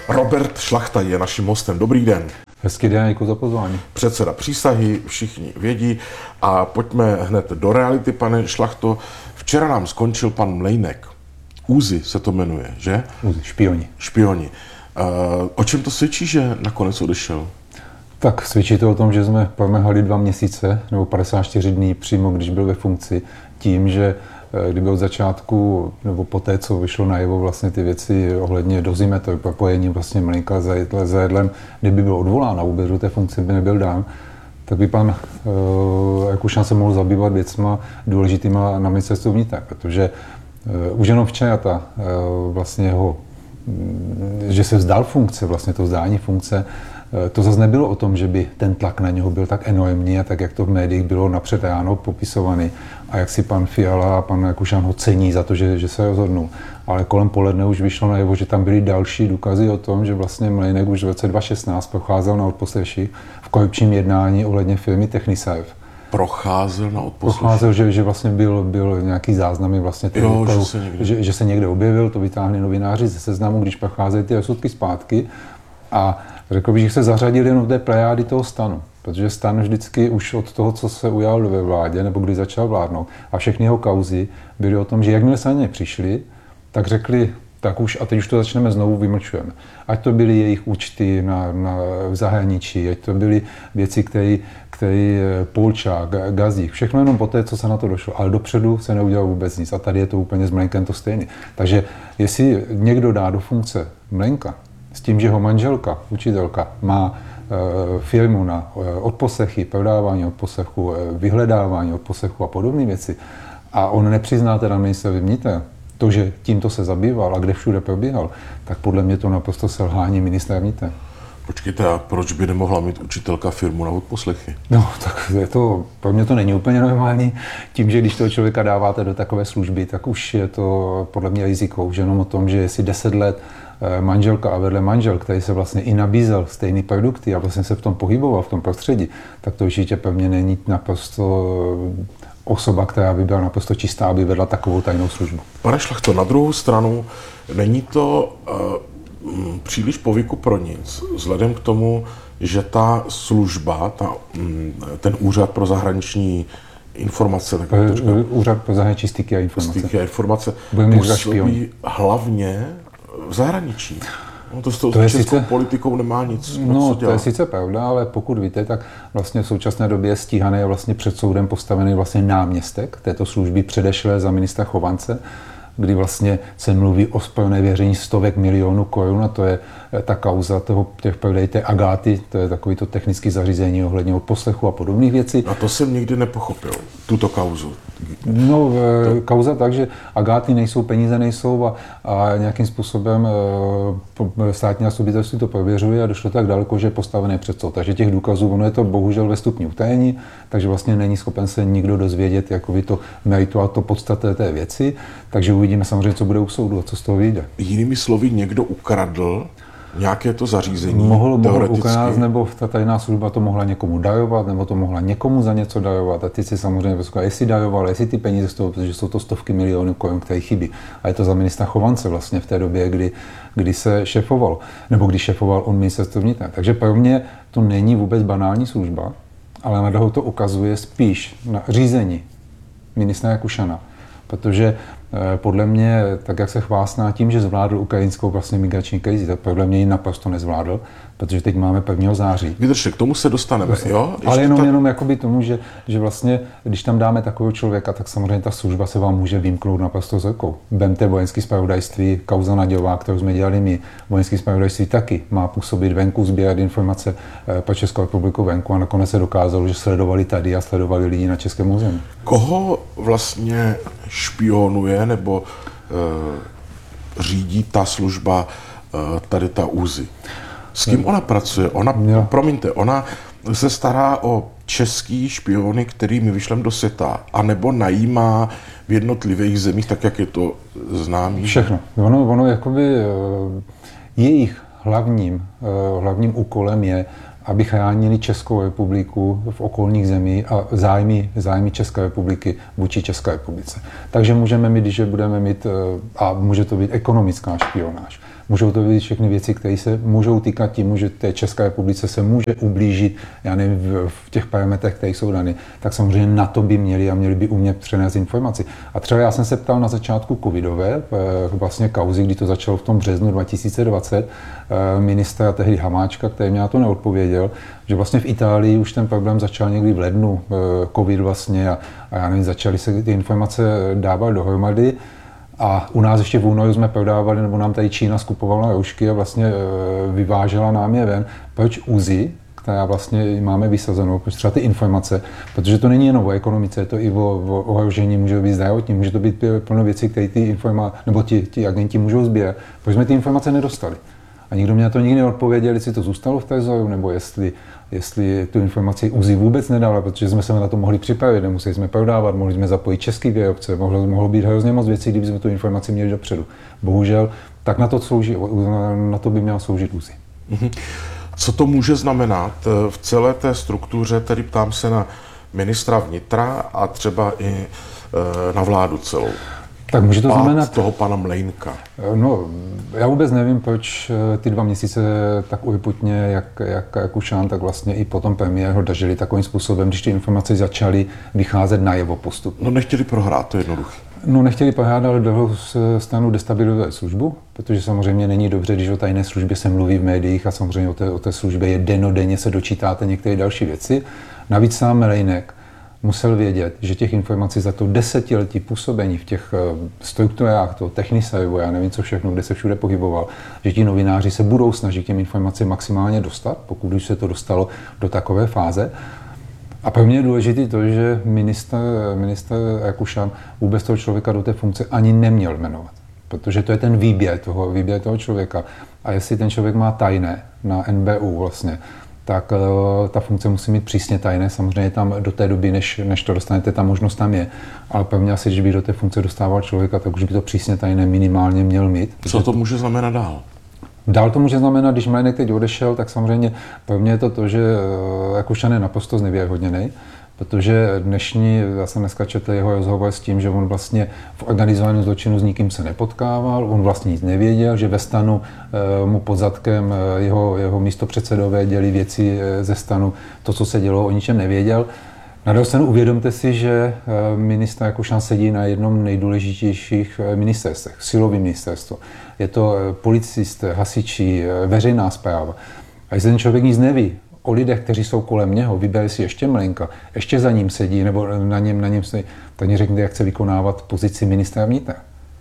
Robert Šlachta je naším hostem. Dobrý den. Hezký den, děkuji za pozvání. Předseda Přísahy, všichni vědí. A pojďme hned do reality, pane Šlachto. Včera nám skončil pan Mlejnek. Úzy se to jmenuje, že? Úzy, špioni. Špioni. O čem to svědčí, že nakonec odešel? Tak svědčí to o tom, že jsme promrhali 2 měsíce nebo 54 dní přímo, když byl ve funkci, tím, že kdyby od začátku, nebo po té, co vyšlo najevo vlastně ty věci ohledně dozimetr, propojení vlastně Mlejnka s Redlem, kdyby byl odvolán a vůbec do té funkce by nebyl dán, tak by pan Rakušan se mohl zabývat věcma důležitýma na ministerstvu vnitra, protože už jenom včera vlastně jeho, že se vzdal funkce, vlastně to vzdání funkce, to zase nebylo o tom, že by ten tlak na něho byl tak enormní a tak, jak to v médiích bylo napřed ráno popisovaný a jak si pan Fiala a pan Rakušan ho cení za to, že se rozhodnul. Ale kolem poledne už vyšlo najevo, že tam byly další důkazy o tom, že vlastně Mlejnek už v roce 2016 procházel na odposleších v korupčním jednání ohledně firmy Techniserve. Procházel na odposleších? Procházel, že vlastně byl nějaký záznamy vlastně toho, že se někde objevil, to vytáhli novináři ze seznamu, když procházeli ty rozsudky zpátky. A řekl bych, že se zařadil jen do té plejády toho STANu, protože STAN vždycky už od toho, co se ujal ve vládě, nebo kdy začal vládnout, a všechny jeho kauzy byly o tom, že jakmile se na ně přišli, tak řekli, tak už, a teď už to začneme znovu, vymlčujeme. Ať to byly jejich účty v zahraničí, ať to byly věci, které Polčák, Gazdík, všechno jenom po té, co se na to došlo, ale dopředu se neudělalo vůbec nic a tady je to úplně s Mlejnkem to stejné. Takže jestli někdo dá do funkce Mlejnka, s tím, že jeho manželka, učitelka, má firmu na odposlechy, prodávání odposlechu, vyhledávání odposlechu a podobné věci, a on nepřizná teda ministerstvu vnitra to, že tímto se zabýval a kde všude probíhal, tak podle mě to naprosto selhání ministra vnitra. Počkejte, a proč by nemohla mít učitelka firmu na odposlechy? No, tak pro mě to není úplně normální. Tím, že když toho člověka dáváte do takové služby, tak už je to podle mě riziko. Už jenom o tom, že jestli 10 let manželka a vedle manžel, který se vlastně i nabízel stejný produkty a vlastně se v tom pohyboval, v tom prostředí, tak to určitě pro mě není naprosto osoba, která by byla naprosto čistá, aby vedla takovou tajnou službu. Pane Šlachto, na druhou stranu není to příliš povyku pro nic, vzhledem k tomu, že ta služba, ten úřad pro zahraniční informace, úřad pro zahraniční styky a informace, působí hlavně v zahraničí. No to s českou politikou nemá nic dělat. To je sice pravda, ale pokud víte, tak vlastně v současné době je stíhaný a vlastně před soudem postavený vlastně náměstek této služby předešlé za ministra Chovance, kdy vlastně se mluví o spojené věření stovek milionů korun a to je ta kauza těch prodej té Agáty, to je takový to technické zařízení ohledně odposlechu a podobných věcí. A to jsem nikdy nepochopil, tuto kauzu. No, kauza tak, že Agáty nejsou, peníze nejsou a nějakým způsobem státní zastupitelství to prověřuje a došlo tak daleko, že je postavené před soud. Takže těch důkazů, ono je to bohužel ve stupni utajení, takže vlastně není schopen se nikdo dozvědět, jakoby to meritu a to podstaté té věci, takže uvidíme samozřejmě, co bude u soudu a co z toho vyjde. Jinými slovy, někdo ukradl nějaké to zařízení? Mohl ukrást, nebo ta tajná služba to mohla někomu darovat, nebo to mohla někomu za něco darovat. A ty si samozřejmě říkají, jestli daroval, jestli ty peníze z toho, protože jsou to stovky milionů korun, které chybí. A je to za ministra Chovance vlastně v té době, kdy se šéfoval, nebo když šéfoval on ministerstvo vnitra. Takže pro mě to není vůbec banální služba, ale na druhou to ukazuje spíš na řízení ministra Rakušana. Protože podle mě, tak jak se chvástá tím, že zvládl ukrajinskou vlastně migrační krizi, tak podle mě ji naprosto nezvládl, protože teď máme 1. září. Vydržte, k tomu se dostaneme, jo? Ale jenom jakoby tomu, že vlastně, když tam dáme takového člověka, tak samozřejmě ta služba se vám může vymknout naprosto z rukou. Vemte vojenské zpravodajství, kauza Naďová, kterou jsme dělali my, vojenské zpravodajství taky má působit venku, sbírat informace pro Českou republiku venku a nakonec se dokázalo, že sledovali tady a sledovali lidi na českém území. Koho vlastně špionuje nebo řídí ta služba, tady ta ÚZI? S kým ona pracuje? Ona se stará o český špiony, který my vyšleme do světa, anebo najímá v jednotlivých zemích, tak jak je to známý? Všechno. Ono jakoby jejich hlavním úkolem je, aby chránili Českou republiku v okolních zemích a zájmy České republiky vůči České republice. Takže můžeme mít, když budeme mít, a může to být ekonomická špionáž, Můžou to být všechny věci, které se můžou týkat tím, že té České republice se může ublížit, já nevím, v těch parametrech, které jsou dané, tak samozřejmě na to by měli by umět přenést informaci. A třeba já jsem se ptal na začátku covidové, vlastně kauzy, kdy to začalo v tom březnu 2020, ministra tehdy Hamáčka, který mě na to neodpověděl, že vlastně v Itálii už ten problém začal někdy v lednu, covid vlastně, a já nevím, začaly se ty informace dávat dohromady. A u nás ještě v únoru jsme prodávali, nebo nám tady Čína skupovala roušky a vlastně vyvážela nám je ven. Proč UZI, která vlastně máme vysazenou, proč třeba ty informace, protože to není jenom o ekonomice, je to i o ohrožení, může to být zdravotní, může to být plno věcí, které ty informace, nebo ti agenti můžou sbírat. Proč jsme ty informace nedostali? A nikdo mě na to nikdy neodpověděl, jestli to zůstalo v trezoru, nebo jestli tu informaci UZI vůbec nedala, protože jsme se na to mohli připravit, nemuseli jsme prodávat, mohli jsme zapojit český výrobce, mohlo být hrozně moc věcí, kdyby jsme tu informaci měli dopředu. Bohužel, tak na to by měl sloužit UZI. Co to může znamenat v celé té struktuře, tedy ptám se na ministra vnitra a třeba i na vládu celou? Tak může to znamenat toho pana Mlejnka. No, já vůbec nevím, proč ty 2 měsíce tak urputně, jak Rakušan, tak vlastně i potom premiér ho dažili takovým způsobem, když ty informace začaly vycházet najevo postupně. No nechtěli prohrát, to je jednoduché. No nechtěli prohrát, ale druhou stranu destabilizovat službu, protože samozřejmě není dobře, když o tajné službě se mluví v médiích a samozřejmě o té službě je dennodenně se dočítáte některé další věci. Navíc sám Mlejnek musel vědět, že těch informací za to 10letí působení v těch strukturách, toho technisajvu, já nevím co všechno, kde se všude pohyboval, že ti novináři se budou snažit těm informacím maximálně dostat, pokud už se to dostalo do takové fáze. A pro mě je důležité to, že ministr Rakušan vůbec toho člověka do té funkce ani neměl jmenovat, protože to je ten výběr toho člověka. A jestli ten člověk má tajné na NBÚ vlastně, tak ta funkce musí mít přísně tajné. Samozřejmě tam do té doby, než to dostanete, ta možnost tam je. Ale pevně asi, když by do té funkce dostával člověka, tak už by to přísně tajné minimálně měl mít. Co to může znamenat dál? Dál to může znamenat, když Mlejnek teď odešel, tak samozřejmě pro mě je to, že Rakušan je naprosto znevěrohodněný, protože já jsem dneska četl jeho rozhovor s tím, že on vlastně v organizovaném zločinu s nikým se nepotkával, on vlastně nic nevěděl, že ve STANu mu pod zadkem jeho místopředsedové děli věci ze STANu, to, co se dělo, o ničem nevěděl. Na druhou stranu uvědomte si, že ministr Rakušan sedí na jednom nejdůležitějších ministerstvech, silový ministerstvo. Je to policist, hasiči, veřejná správa. A jestli ten člověk nic neví o lidech, kteří jsou kolem něho, vybere si ještě Mlejnka, ještě za ním sedí, nebo na něm sedí, tak mi řekněte, jak chce vykonávat pozici ministra vnitra.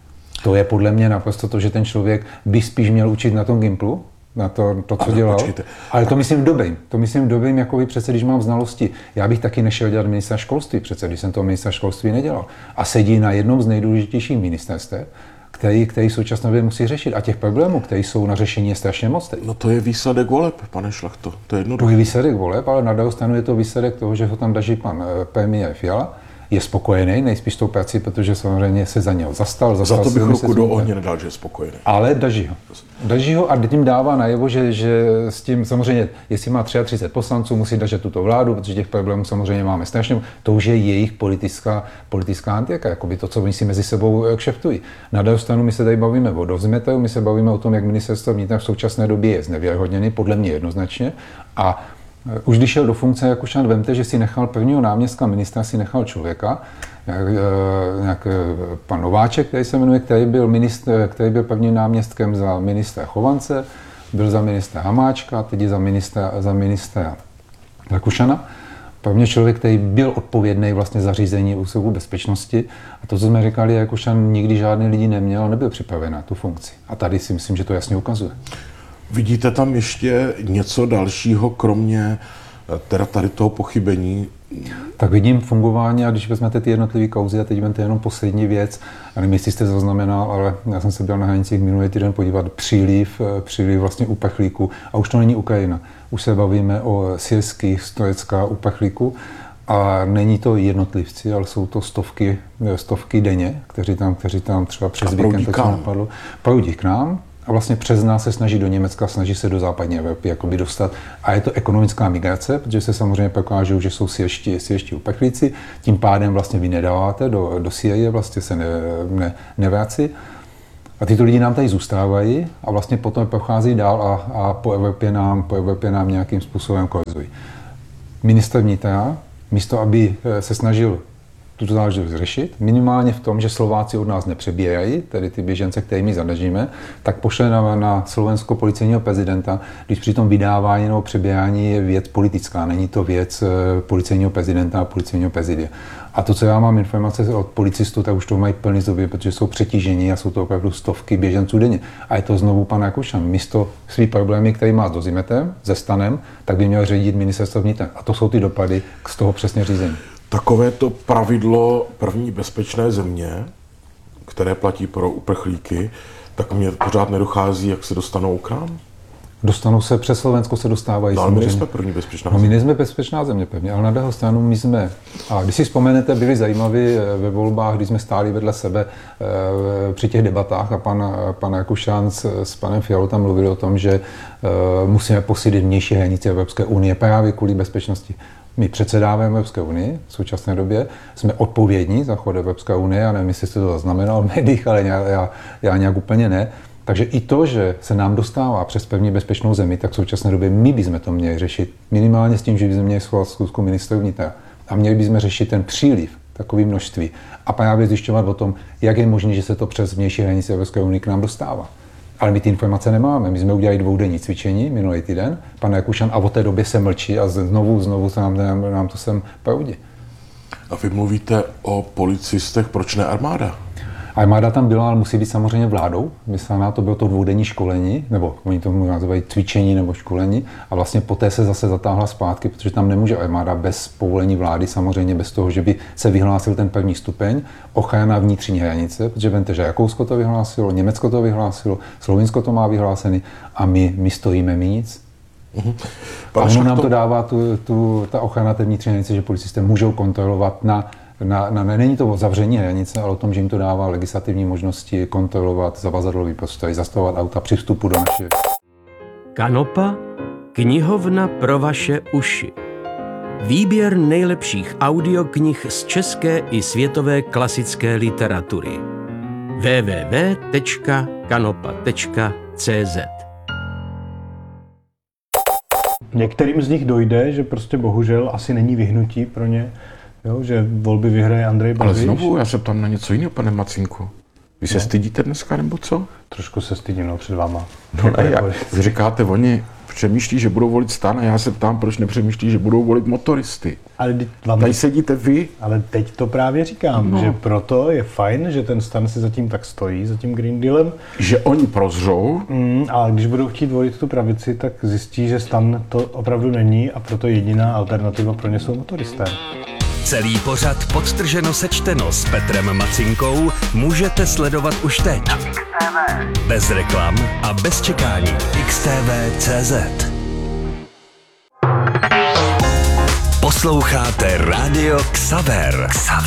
To je podle mě naprosto to, že ten člověk by spíš měl učit na tom Gimplu, na to co dělal. Počkejte. Ale to myslím dobrým. To myslím dobrým, jako vy přece, když mám znalosti. Já bych taky nešel dělat ministra školství, přece, když jsem toho ministra školství nedělal. A sedí na jednom z nejdůležitějších ministerstev, který v současné době musí řešit. A těch problémů, které jsou na řešení, je strašně moc teď. No to je výsledek voleb, pane Šlachto. To je jednoduché. To je výsledek voleb, ale na druhou stranu je to výsledek toho, že ho tam daží pan premiér Fiala. Je spokojený, nejspíš tou prací, protože samozřejmě se za něho zastal. Za to bych ruku do ohně nedal, že je spokojený. Ale daží ho. Daží ho a tím dává najevo, že s tím samozřejmě, jestli má 33 poslanců, musí držet tuto vládu, protože těch problémů samozřejmě máme strašně. To už je jejich politická antieka, jakoby to, co oni si mezi sebou kšeftují. Na druhou stranu my se tady bavíme o Dozimeteru, my se bavíme o tom, jak ministerstvo vnitra v současné době je znevěrohodněný, podle mě jednoznačně. A už když šel do funkce Rakušan, vemte, že si nechal prvního náměstka ministra, si nechal člověka, nějak pan Nováček, který se jmenuje, který byl prvním náměstkem za ministra Chovance, byl za ministra Hamáčka, teď je za ministra Rakušana. Pro mě člověk, který byl odpovědný vlastně za řízení úseku bezpečnosti. A to, co jsme říkali, Rakušan nikdy žádný lidi neměl, nebyl připraven na tu funkci. A tady si myslím, že to jasně ukazuje. Vidíte tam ještě něco dalšího, kromě teda tady toho pochybení? Tak vidím fungování, a když vezmete ty jednotlivé kauzy, a teď vezmete jenom poslední věc, a nevím, jestli jste zaznamenal, ale já jsem se byl na hranicích minulý týden podívat, příliv vlastně uprchlíků, a už to není Ukrajina. Už se bavíme o syrských z Turecka uprchlíků, a není to jednotlivci, ale jsou to stovky denně, kteří tam třeba přes víkend napadlo, proudí k nám. A vlastně přes nás se snaží do Německa, snaží se do západní Evropy jakoby dostat. A je to ekonomická migrace, protože se samozřejmě prokážou, že jsou syrští uprchlíci. Tím pádem vlastně vy nedáváte do Sýrie, vlastně se nevrací. A tyto lidi nám tady zůstávají a vlastně potom procházejí dál a po Evropě nám nějakým způsobem kolizují. Ministr vnitra, místo aby se snažil tuto záležitost řešit, minimálně v tom, že Slováci od nás nepřebírají, tedy ty běžence, které my zadržíme, tak pošle na Slovensko policejního prezidenta, když při tom vydávání nebo přebírání je věc politická, není to věc policejního prezidenta a policejního prezidia. A to, co já mám informace od policistů, tak už to mají plný zuby, protože jsou přetížení a jsou to opravdu stovky běženců denně. A je to znovu pan Rakušan. Místo svý problémy, který má s Dozimetem, se Stanem, tak by měl řídit ministerstvo vnitra. A to jsou ty dopady z toho přesně řízení. Takové to pravidlo první bezpečné země, které platí pro uprchlíky, tak mě pořád nedochází, jak se dostanou k nám. Dostanou se, přes Slovensko se dostávají. Ale my nejsme první bezpečná země. My nejsme bezpečná země pevně, ale na druhou stranu my jsme, a když si vzpomenete, byli zajímaví ve volbách, když jsme stáli vedle sebe při těch debatách a pan Rakušan s panem Fialou tam mluvili o tom, že musíme posílit vnější hranice Evropské unie právě kvůli bezpečnosti. My předsedáme Evropské unii v současné době, jsme odpovědní za chod Evropské unie, já nevím, jestli jste to zaznamenal v médiích, ale já nějak úplně ne. Takže i to, že se nám dostává přes pevně bezpečnou zemi, tak v současné době my bychom to měli řešit. Minimálně s tím, že bychom měli svolat schůzku ministrů vnitra. A měli bychom řešit ten příliv, takové množství. A právě zjišťovat o tom, jak je možné, že se to přes vnější hranice Evropské unie k nám dostává. Ale my ty informace nemáme. My jsme udělali 2denní cvičení minulý týden, pan Rakušan, a od té doby se mlčí a znovu se nám to sem proudí. A vy mluvíte o policistech, proč ne armáda? Armáda tam byla, ale musí být samozřejmě vládou. Myslená, to bylo to 2denní školení, nebo oni tomu nazývají cvičení nebo školení, a vlastně poté se zase zatáhla zpátky, protože tam nemůže armáda bez povolení vlády, samozřejmě bez toho, že by se vyhlásil ten první stupeň, ochrana vnitřní hranice, protože vemte, že Rakousko to vyhlásilo, Německo to vyhlásilo, Slovinsko to má vyhlásený a my stojíme nic. A ono nám to dává ta ochrana té vnitřní hranice, že policisté můžou kontrolovat není to o zavření hranice, ale o tom, že jim to dává legislativní možnosti kontrolovat zavazadlový prostory, zastavovat auta při vstupu do naše. Kanopa, knihovna pro vaše uši. Výběr nejlepších audioknih z české i světové klasické literatury. www.kanopa.cz. Některým z nich dojde, že prostě bohužel asi není vyhnutí pro ně, jo, že volby vyhraje Andrej Babiš. Ale znovu, já se ptám na něco jiného, pane Macinku. Vy se stydíte dneska, nebo co? Trošku se stydím, před váma. No ne, vy říkáte, oni přemýšlí, že budou volit STAN, a já se ptám, proč nepřemýšlí, že budou volit motoristy. Ale tady sedíte vy. Ale teď to právě říkám, že proto je fajn, že ten STAN si zatím tak stojí, za tím Green Dealem. Že oni prozřou. A když budou chtít volit tu pravici, tak zjistí, že STAN to opravdu není a proto jediná alternativa pro ně jsou motoristé. Celý pořad Podtrženo sečteno s Petrem Macinkou můžete sledovat už teď. Bez reklam a bez čekání. XTV.cz. Posloucháte Rádio Xaver.